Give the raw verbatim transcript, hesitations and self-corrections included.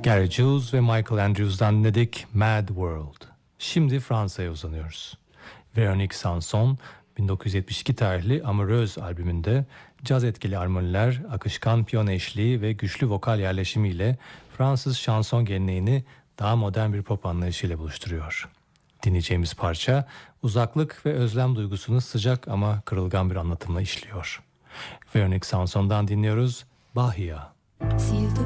Gary Jules ve Michael Andrews'dan dinledik Mad World. Şimdi Fransa'ya uzanıyoruz. Véronique Sanson, bin dokuz yüz yetmiş iki tarihli Amoureuse albümünde caz etkili armoniler, akışkan piyano eşliği ve güçlü vokal yerleşimiyle Fransız şanson geleneğini daha modern bir pop anlayışıyla buluşturuyor. Dinleyeceğimiz parça, uzaklık ve özlem duygusunu sıcak ama kırılgan bir anlatımla işliyor. Véronique Sanson'dan dinliyoruz, Bahia.